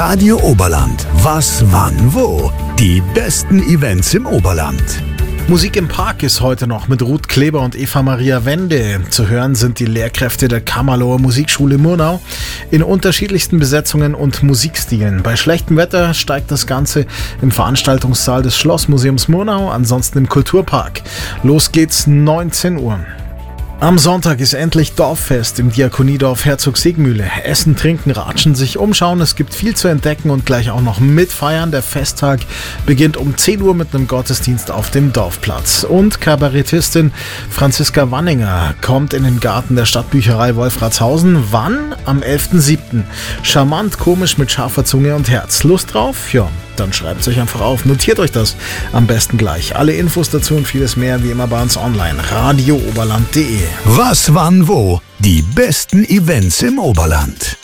Radio Oberland. Was, wann, wo? Die besten Events im Oberland. Musik im Park ist heute noch mit Ruth Kleber und Eva Maria Wende. Zu hören sind die Lehrkräfte der Kammerloher Musikschule Murnau in unterschiedlichsten Besetzungen und Musikstilen. Bei schlechtem Wetter steigt das Ganze im Veranstaltungssaal des Schlossmuseums Murnau, ansonsten im Kulturpark. Los geht's 19 Uhr. Am Sonntag ist endlich Dorffest im Diakoniedorf Herzog-Siegmühle. Essen, trinken, ratschen, sich umschauen. Es gibt viel zu entdecken und gleich auch noch mitfeiern. Der Festtag beginnt um 10 Uhr mit einem Gottesdienst auf dem Dorfplatz. Und Kabarettistin Franziska Wanninger kommt in den Garten der Stadtbücherei Wolfratshausen. Wann? Am 11.07. Charmant, komisch, mit scharfer Zunge und Herz. Lust drauf? Ja, dann schreibt es euch einfach auf. Notiert euch das am besten gleich. Alle Infos dazu und vieles mehr wie immer bei uns online. radiooberland.de. Was, wann, wo? Die besten Events im Oberland.